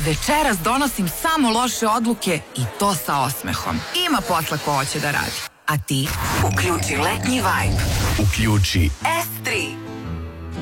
Večeras donosim samo loše odluke i to sa osmehom. Ima posla ko hoće da radi. A ti? Uključi letnji vibe. Uključi S3.